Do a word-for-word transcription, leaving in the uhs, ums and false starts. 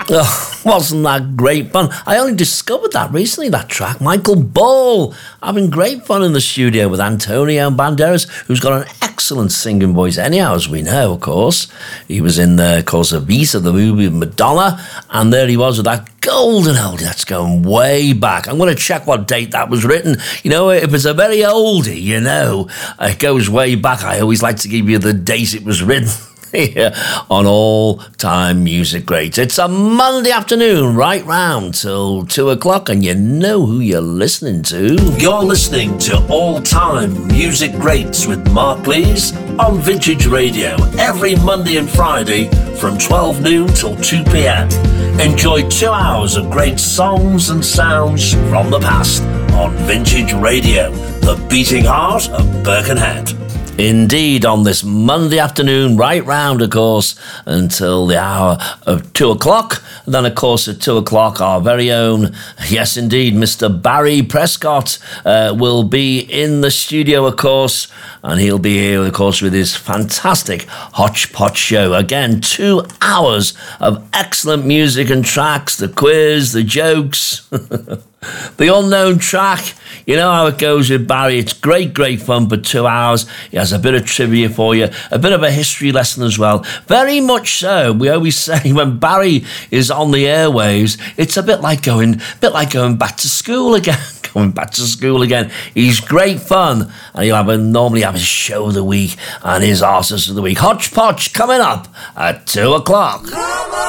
Oh, wasn't that great fun? I only discovered that recently, that track. Michael Ball having great fun in the studio with Antonio Banderas, who's got an excellent singing voice anyhow, as we know, of course. He was in, uh, of course, Evita, the movie with Madonna, and there he was with that golden oldie. That's going way back. I'm going to check what date that was written. You know, if it's a very oldie, you know, it goes way back. I always like to give you the date it was written. Here on All Time Music Greats. It's a Monday afternoon, right round till two o'clock, and you know who you're listening to. You're listening to All Time Music Greats with Mark Lees on Vintage Radio every Monday and Friday from twelve noon till two p.m. Enjoy two hours of great songs and sounds from the past on Vintage Radio, the beating heart of Birkenhead. Indeed, on this Monday afternoon, right round, of course, until the hour of two o'clock. And then, of course, at two o'clock, our very own, yes, indeed, Mister Barry Prescott uh, will be in the studio, of course, and he'll be here, of course, with his fantastic Hodgepodge show. Again, two hours of excellent music and tracks, the quiz, the jokes, the unknown track. You know how it goes with Barry. It's great, great fun for two hours. He has a bit of trivia for you, a bit of a history lesson as well. Very much so. We always say when Barry is on the airwaves, it's a bit like going, a bit like going back to school again. Going back to school again. He's great fun, and he'll have a, normally have his show of the week and his artist of the week. Hodgepodge coming up at two o'clock.